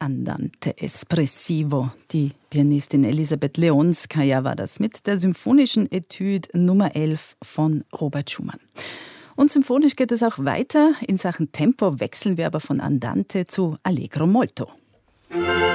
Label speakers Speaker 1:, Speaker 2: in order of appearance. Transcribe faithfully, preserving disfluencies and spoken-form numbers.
Speaker 1: Andante espressivo. Die Pianistin Elisabeth Leonskaja war das mit der symphonischen Etüde Nummer elf von Robert Schumann. Und symphonisch geht es auch weiter. In Sachen Tempo wechseln wir aber von Andante zu Allegro molto.